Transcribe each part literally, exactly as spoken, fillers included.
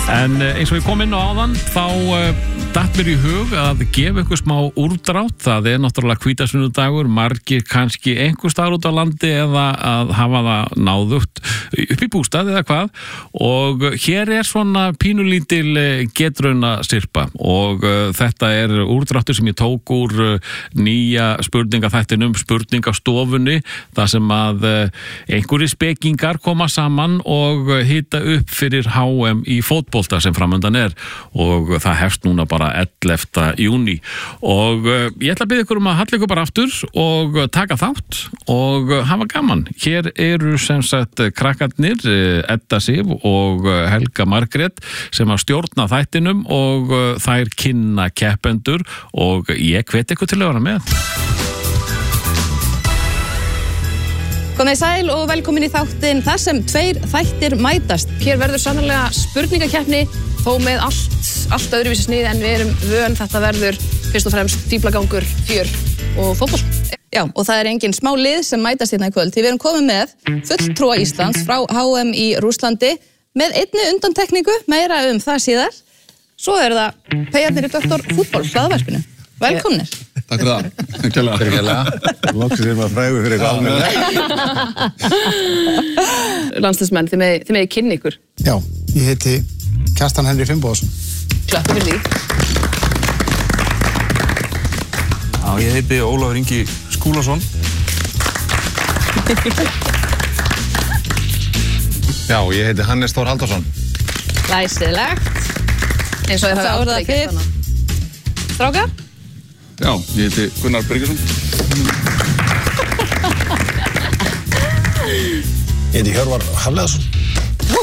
En eins og ég kom inn á áðan, þá uh, datt mér í hug að gefa ykkur smá úrdrátt. Það er náttúrulega hvítasunnudagur, margir kannski einhver staðar út á landi eða að hafa það náðugt upp í bústað eða hvað. Og hér er svona pínulítil getrauna sirpa og uh, þetta er úrdráttur sem ég tók úr uh, nýja spurningaþættinum, spurningastofunni, þar sem að uh, einhverjir spekingar koma saman og uh, hita upp fyrir H M í fótbolta sem framöndan er og það hefst núna bara ellefta júní og uh, ég ætla að biðja ykkur um að halla ykkur bara aftur og taka þátt og uh, hafa gaman. Hér eru sem sagt krakkarnir uh, Edda Sif og uh, Helga Margrét sem að stjórna þættinum og uh, þær kynna keppendur og ég hvet ykkur til að vera með. Komið sæl og velkomin í þáttinn þar sem tveir þættir mætast. Hér verður sannarlega spurningakeppni þó með allt, allt öðruvísi sniði en við erum vön. Þetta verður fyrst og fremst fíflagangur, fjör og fótboll. Já, og það er engin smá lið sem mætast hérna í kvöld. Því við erum komið með fulltrúa Íslands frá H M í Rússlandi með einni undantekningu, meira um það síðar. Svo er það peyjarnir í doktor fútból hlaðvarpinu. Velkomnir. Takk fyrir það. Kjærlega. Kjærlega. Loksins er maður frægur fyrir eitthvað almennilega. Landsliðsmenn, þið með, þið með kynni ykkur. Já, ég heiti Kjartan Henry Finnbogason. Klappu fyrir því. Já, ég heiti Ólafur Ingi Skúlason. Já, ég heiti Hannes Þór Halldórsson. Læsilegt. Eins og þið hafa aldrei gert hana. Strákar? Já, ég heiti Gunnar Birgisson. Ég heiti Hjörvar Hafleðarsson. Ú.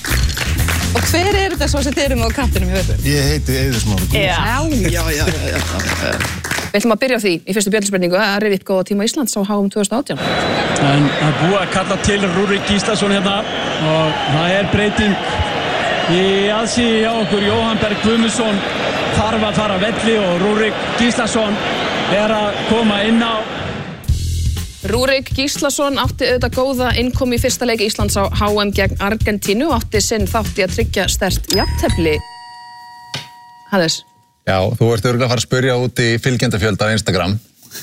Og hver er þetta svo sem þið eru með á kantinum í völdum? Ég heiti Eiður Smári Gunnarsson. Já, já, já, já, já. Við ætlum að byrja á því í fyrstu björnspurningu að rifja upp góða tíma Íslands á H M tvö þúsund og átján. En það er búið að kalla til Rúrik Gíslason hérna og það er breyting í aðsíði á okkur. Jóhann Berg Guðmundsson þarf að fara velli og Rúrik Gíslason er að koma inn á. Rúrik Gíslason átti auðvitað góða innkomu í fyrsta leik Íslands á H M gegn Argentínu og átti sinn þátt í að tryggja sterkt jafntefli. Hannes? Já, þú ert örugglega að fara að spyrja út í fylgjendafjölda á Instagram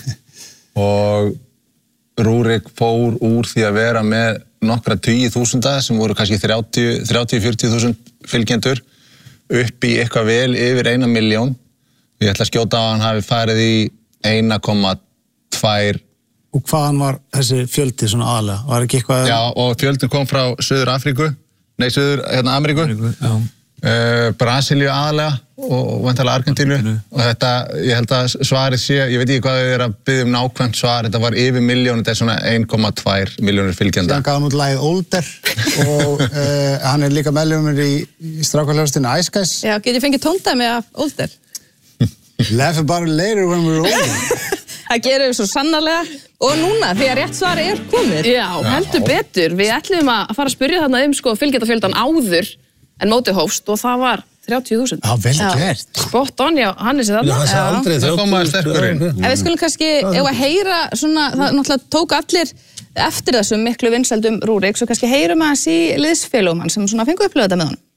og Rúrik fór úr því að vera með nokkra tugi þúsunda sem voru kannski þrjátíu til fjörutíu þúsund fylgjendur upp í eitthvað vel yfir eina milljón. Ég ætla að skjóta á að hann hafi farið í eina komma tvær. Og hvaðan var þessi fjöldi svona aðalega? Var ekki eitthvað... Já, og fjöldin kom frá Suður Afríku, nei, Suður, hérna, Ameríku. Já. Uh, Brasilíu aðalega og vantarlega Argentínu og þetta, ég held að svarið sé, ég veit ekki hvað þau eru að biðja um nákvæmt svar, þetta var yfir milljón, þetta er svona eina komma tvær milljónir fylgjenda. Síðan gaf hann út lagið Older og uh, hann er líka meðlumur í, í strákarhljómsveitinni Ice Guys. Já, get ég fengið tóndæmi af Older? Laugh about it later when we're older. Það gerum við svo sannarlega og núna þegar rétt svar er komið. Já, heldur betur. Við ætlum að fara að spyrja þarna um sko fylgjendafjöldan áður en mótið hófst og það var þrjátíu þúsund. Já, vel gert. Spot on, já, Hannes er þarna. Já, það sé aldrei Það komaði sterkur inn. En við skulum kannski, ef að heyra svona, það náttúrulega tók allir eftir þessum miklu vinsældum Rúrik, svo kannski heyrum aðeins í liðsfélögum hann sem svona fengu upplöðu þetta með honum.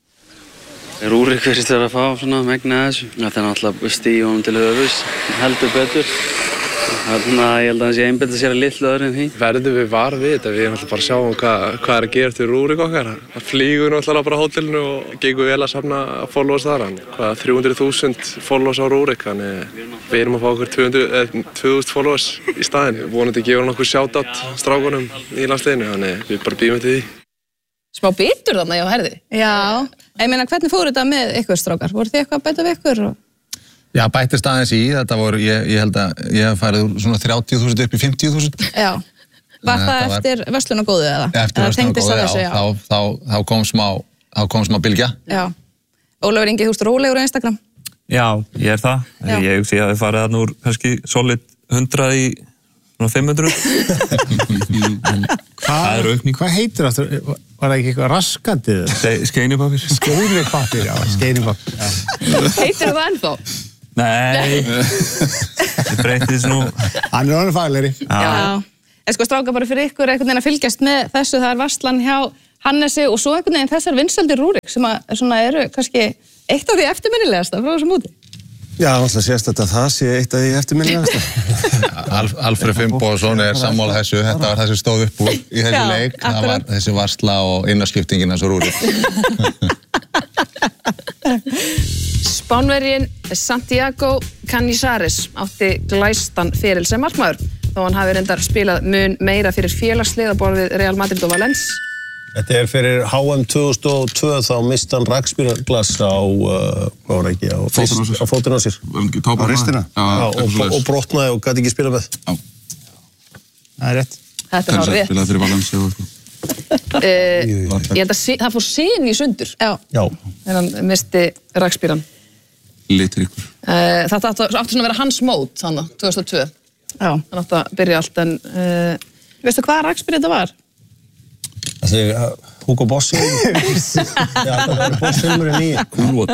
Rúrik virðist vera að fá svona megna þessu. Þetta er náttúrulega stíð honum til höfuðs, heldur betur. Þannig að ég held að hann sé einbeitt að sér að litlu öðru en því. Verðum við var við þetta, við erum alltaf bara að sjá hvað, hvað er að gera til Rúrik okkar. Það flýgur náttúrulega bara á hótelinu og gengur vel að safna followers þar. Hvað þrjú hundruð þúsund followers á Rúrik, þannig við erum að fá okkur tvö þúsund followers í staðinn. Vonandi gefur hann okkur shoutout strákunum í landsliðinu, þannig við bara býðum til því. Smá bitur þarna, já, herði. Já, ég meina, hvernig fór þetta með ykkur strákar? Voru þið eitthvað að bæta við ykkur? Og... Já, bættist aðeins í, þetta voru, ég, ég held að ég hef farið úr svona þrjátíu þúsund upp í fimmtíu þúsund. Já, var það var... eftir verslun og góðu eða? Eftir verslun og góðu, já, já. Þá, þá, þá kom smá, þá kom smá bylgja. Já, Ólafur Ingi, þú ert rólegur á Instagram? Já, ég er það. Já. Ég hugsi að þið farið þarna úr kannski solid hundrað í svona fimm hundruð. Það er aukning. Hvað heitir það? Var það ekki eitthvað raskandið? Skeinipapir. Skeinipapir, já, skeinipapir. Heitir það ennþá? Nei, það breytist nú. Hann er orðinn faglegri. Já. En sko stráka bara fyrir ykkur einhvern veginn að fylgjast með þessu, það er varslan hjá Hannesi og svo einhvern veginn þessar vinsældir Rúrik sem að svona eru kannski eitt af því eftirminnilegasta frá þessu móti. Já, alltaf sést þetta að það sé eitt af því eftirminnilegasta. Alf, Alfred Finnbogason er sammála þessu, þetta var það sem stóð upp úr í þessu Já, leik, það akkurat. var þessi varsla og innarskiptingin hans og Rúrik. Spánverjinn Santiago Canizares átti glæstan feril sem markmaður, þó hann hafi reyndar spilað mun meira fyrir félagslið á borð við Real Madrid og Valence. Þetta er fyrir H M tvö þúsund og tvö þá misti hann rakspíraglass á, uh, hvað var ekki, á Fótinn á sér. á fótinn á sér. Á ristina? Já, og, og brotnaði og gæti ekki spila með. Já. Það er rétt. Þetta er hár rétt. Spilaði fyrir Valence og eitthvað. Uh, ég held að sí, það fór sín í sundur. Já. Já. En hann misti rakspíran. Litur ykkur. Uh, þetta átti, átti svona að vera hans mót, þannig, tvö þúsund og tvö. Já. Hann átti að byrja allt, en uh, veistu hvað rakspír þetta var? Það er uh, Hugo Boss. Já, það var Boss nummer níu. Coolwater.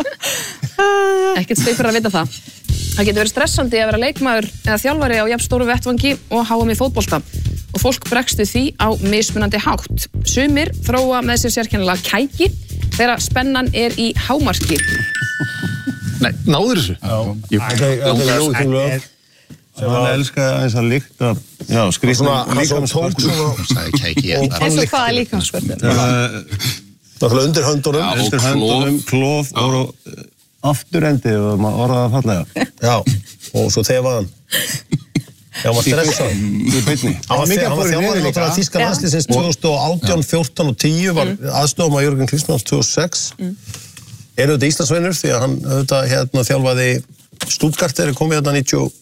Ekkert stið fyrir að vita það. Það getur verið stressandi að vera leikmaður eða þjálfari á jafn stóru vettvangi og H M í fótbolta. Og fólk bregst við því á mismunandi hátt. Sumir þróa með sér sérkennilega kæki þegar spennan er í hámarki. Nei, náður þessu? Já. Þetta er ljóð til lög. Sem hann elskaði aðeins að líkta, já, skrýtna líkamspörtum. Hann sagði kæki ég. Eins og hvaða líkamspörtum? Það var undir höndunum, undir höndunum, klof og afturendi og maður orðaði að fallega. Já, og svo þefaði hann. Já, hann var stressað. Í beinni. Hann var þjálfari náttúrulega þýska landsliðsins tvö þúsund og átján, fjórtán og tíu, var aðstofamaður Jörgen Klinsmanns tvö þúsund og sex. Er auðvitað Íslandsvinur því að hann auðvitað hérna þjálfaði Stuttgart þegar komið hérna níutíu og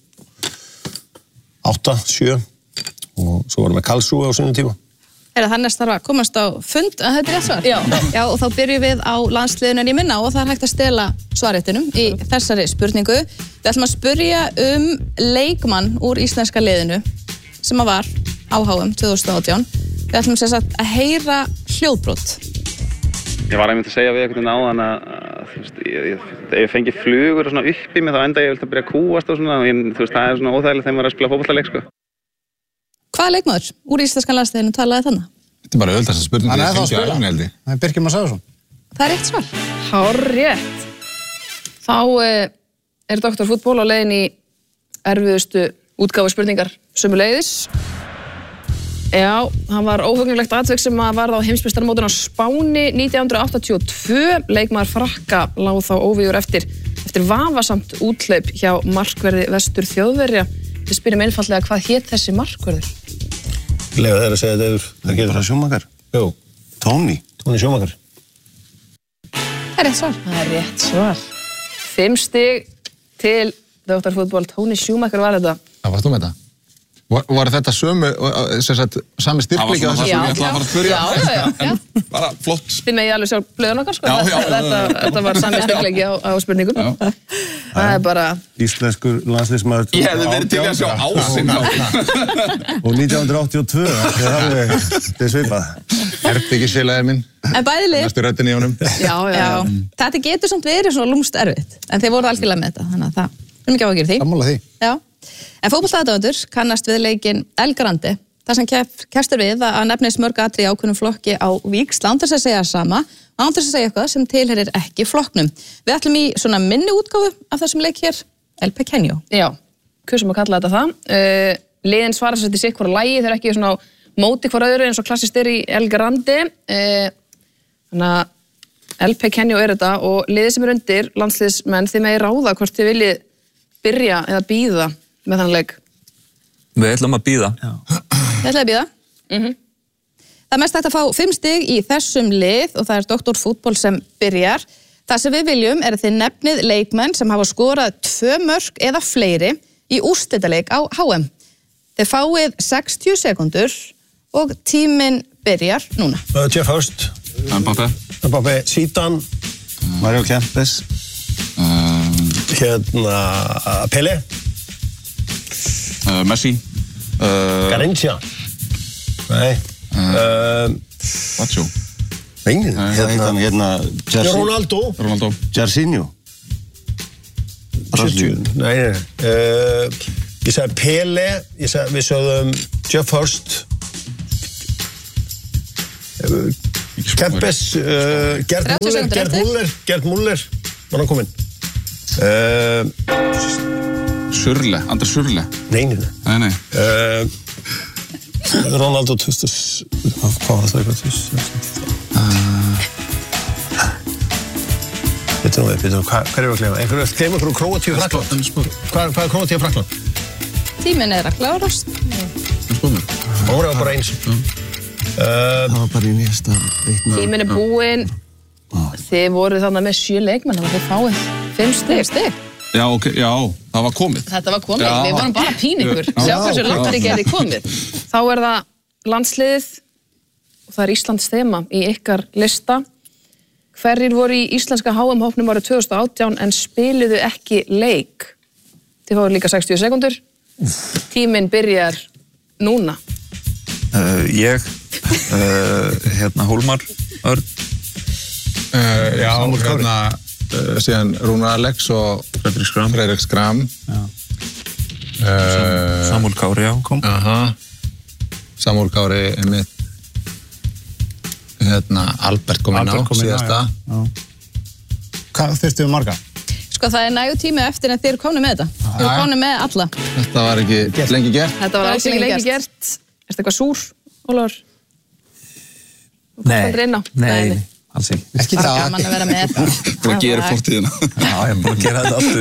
átta, sjö og svo varum við Karlsruhe á sínum tíma. Heyrðu, Hannes þarf að komast á fund, að þetta er rétt svar? Já. Já, og þá byrjum við á landsliðinu en ég minna og það er hægt að stela svarréttinum í þessari spurningu. Við ætlum að spurja um leikmann úr íslenska liðinu sem að var á H M tvö þúsund og átján. Við ætlum sem sagt að heyra hljóðbrot. Ég var einmitt að segja við einhvern veginn áðan að, að þú veist, ég, ég, ef ég fengi flugur og svona upp í mig þá enda ég vilt að byrja að kúast og svona og ég, þú veist, það er svona óþægilegt þegar maður er að spila fótboltaleik, sko. Hvaða leikmaður úr íslenskan landsliðinu talaði þannig? Þetta er bara auðvitað spurningu Hann ég er þá að fengi á spila. æfinni, held ég. Það er Birkir Masáðsson. Það er rétt svar. Hárrétt. Þá eh, er doktor Fútból á leiðin í erfiðustu útgáfu spurningar sömuleiðis. Já, hann var óhugnulegt atvik sem að varð á heimsmeistaramótinu á Spáni nítján hundruð áttatíu og tvö. Leikmaður Frakka lá þá óvígur eftir, eftir vafasamt úthlaup hjá markverði Vestur Þjóðverja. Við spyrjum einfaldlega hvað hét þessi markverður? Lega þeir að segja þetta yfir. Það getur það Schumacher? Jú. Tony? Tony Schumacher. Það er rétt svar. Það er rétt svar. Fimm stig til doktor Fútból. Tony Schumacher var þetta. Hvað varst þú með þetta? Var, var þetta sömu, sem sagt, sami styrkleiki á þessu? Það var svona það sem ég ætlaði að fara að spyrja. Já, já, já. já. Bara flott. Þið megið alveg sjá blöðun okkar, sko. Já, já, já, þetta, já. þetta var sami styrkleiki á, á spurningum. Það er bara... Íslenskur landsliðsmaður. Ég hefði verið til að sjá ásinn á. Og nítján hundruð áttatíu og tvö, það er alveg, þetta er svipað. Herbyggisfélagið minn. En bæði lið. Næstu röddin í honum. Já, já, já. Þetta getur samt verið svona lúmst erfitt. En þeir voru algjörlega með þetta, þannig að það er mikið áhyggjur af því. Sammála því. Já. En fótboltaaðdáendur kannast við leikinn El Grande, þar sem kefstur við að nefnist mörg atriði í ákveðnum flokki á víxl, án þess að segja sama, án þess að segja eitthvað sem tilheyrir ekki flokknum. Við ætlum í svona minni útgáfu af þessum leik hér, El Pequeño. Já, kusum að kalla þetta það. Uh, liðin svara sér til sitt hvora lagi, þeir eru ekki svona á móti hvora öðru eins og klassist er í El Grande. Uh, þannig að El Pequeño er þetta og liðið sem er undir, landsliðsmenn, þið megi ráða hvort þið viljið byrja eða bíða með þann leik. Við ætlum að bíða. Þið ætlaði að bíða? Mhm. Það er mest hægt að fá fimm stig í þessum lið og það er doktor Fútból sem byrjar. Það sem við viljum er að þið nefnið leikmenn sem hafa skorað tvö mörk eða fleiri í úrslitaleik á H M. Þið fáið sextíu sekúndur og tíminn byrjar núna. Uh, Jeff Hurst. Mbappé. Mbappé. Zidane. Mario Kempes. Um, hérna Pele. Uh, Messi. Uh, Garincha. Nei. Uh, Baggio. Nei, hérna, hérna Ronaldo. Ronaldo. Jairzinho. sjötíu. Nei, nei. Uh, ég sagði Pele, ég sagði, við sögðum Jeff Hurst. Kempes, uh, Gerd þrjátíu Müller, sekúndur Gerd eftir. Müller, Gerd Müller, var hann kominn? Uh, Surle, Andri Surle. nei, nei, nei. Nei, nei. Uh, Ronaldo Tustus, hvað var það eitthvað Tustus? Býtum við, býtum við, hvað er við að gleyma? Einhverju, gleyma einhverju Króatíu og Frakkland. Hvað hvað er Króatíu og Frakkland? Tíminn er að klárast. Óra var bara eins. Það var bara í nýjasta veitna. Tíminn er búinn. Þið voruð þannig með sjö leikmenn, þannig að þið fáið fimm stig. stig. Já, ok, já, það var komið. Þetta var komið, Já. við vorum bara píningur. Já. Sjá hversu Já. langt þið gerði komið. Þá er það landsliðið og það er Íslands þema í ykkar lista. Hverjir voru í íslenska H M-hópnum árið tvö þúsund og átján en spiluðu ekki leik? Þið fáið líka sextíu sekúndur. Tíminn byrjar núna. Uh, ég, uh, hérna Hólmar, Örn. Uh, já, hérna, uh, síðan Rúnar Alex og Fredrik Skram. Fredrik Skram. Já. Uh, Samúl Kári, já, kom. Aha. Samúl Kári er mitt. Hérna, Albert kom inn á, Albert kom inn á, síðasta. já. Já. Hvað þurftu við marga? Sko það er nægu tími eftir en þið eru komni með þetta. Þið eru Já, já. komni með alla. Þetta var ekki lengi gert. Þetta var alls ekki lengi gert. Er þetta eitthvað súr, Ólafur? Nei, Aldrei inn á? nei, alls ekki. Ekki Það er gaman að vera með þetta. Búin að gera fortíðina. Já, ég er búin að gera þetta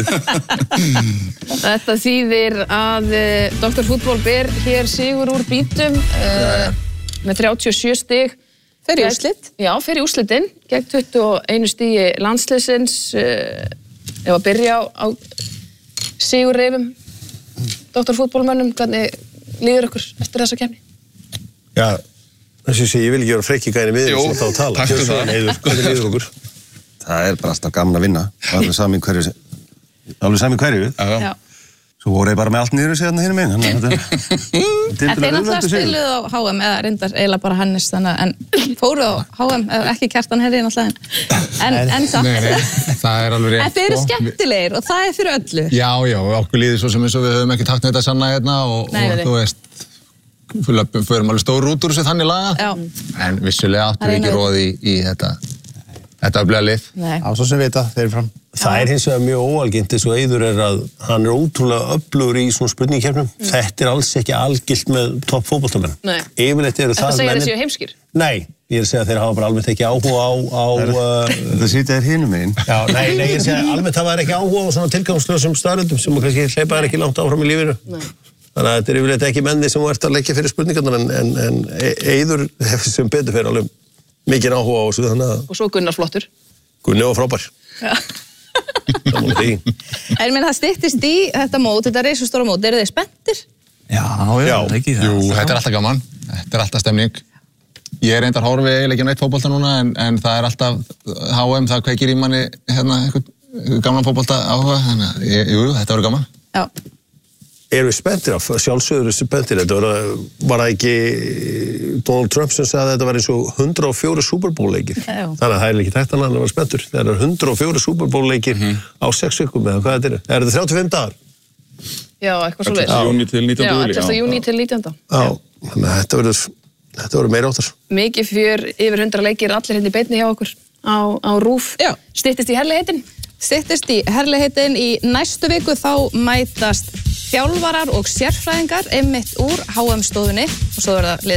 aftur. Þetta þýðir að uh, doktor Fútból ber hér sigur úr bítum uh, með þrjátíu og sjö stig. Fyrir úrslit? Já, fyrir úrslitin. Gegn tuttugu og eitt stigi landsliðsins. Uh, ef að byrja á, á sigurreifum doktor Fútbólmönnum, hvernig líður okkur eftir þessa keppni? Já, þess að ég vil ekki vera frekki gæni við Jú, sem þá tala. takk fyrir það. Eiður, hvernig líður okkur? Það er bara alltaf gaman að vinna. Alveg sami hverju, alveg sami hverju. Já. Svo voru ég bara með allt niður sig hérna hinum einn. En þeir náttúrulega spiluðu á H M eða reyndar eiginlega bara Hannes þannig en fóru á H M eða ekki Kjartan Herri náttúrulega en, en samt. Nei, nei, það er alveg rétt. En þeir eru sko. skemmtilegir og það er fyrir öllu. Já, já, okkur líður svo sem eins og við höfum ekki takt neitt að sanna hérna og, Nei, og nei. þú veist, við löpum, förum alveg stór út úr þessu þannig laga. Já. En vissulega áttum við Það er ekki einu- róð í, í þetta, þetta öflega lið. Nei. Já, svo sem vita, þeir eru fram. Það er hins vegar mjög óalgengt eins og Eiður er að hann er ótrúlega öflugur í svona spurningkeppnum. Þetta er alls ekki algilt með topp fótboltamenn. Nei. Yfirleitt eru Þetta það segir mennir- þessi heimskir. Nei, ég er að segja að þeir hafa bara almennt ekki áhuga á... á uh, Það sýta þér hinum einn. já, nei, nei, ég er að segja almennt hafa þeir ekki áhuga á svona tilgangslösum staðröndum sem kannski hleypa þeir ekki langt áfram í lífinu. Nei. Þannig að þetta er yfirleitt ekki menni sem þú ert að leggja fyrir spurningarnar en, en, en Eiður hefur sem betur fyrir alveg mikið áhuga á þessu þannig að Og svo Gunnar flottur. Gunni var frábær. Já. Það múið því. En ég meina það styttist í þetta mót, þetta reisastóra mót, eru þið spenntir? Já, já, Já, ekki það. jú, þetta er alltaf gaman, þetta er alltaf stemning. Ég er reyndar horfi eiginlega ekki á neitt fótbolta núna en, en það er alltaf H M, það kveikir í manni hérna einhvern gamlan fótbolta áhuga, þannig að ég- jú, jú, þetta verður gaman. Já. Erum við spenntir af, sjálfsögur við spenntir, þetta var, var það ekki Donald Trump sem sagði að þetta var eins og hundrað og fjögur Super Bowl leikir. Já. Þannig að það er ekki tækt að hann var spenntur. Það er hundrað og fjögur Super Bowl leikir á sex vikum eða hvað þetta er. Er þetta þrjátíu og fimm dagar? Já, eitthvað svo leið. ellefta júní til nítjánda Já, júlí, já. ellefta júní til nítjánda Já. Þannig að þetta verður, þetta verður meira áttar. Mikið fjör yfir hundra leikir allir hérna í beinni hjá okkur á, á RÚV. Já. Styttist í herligheitin? Styttist í herligheitin í næstu viku þá mætast þjálfarar og sérfræðingar einmitt úr H M stofunni og svo er það lið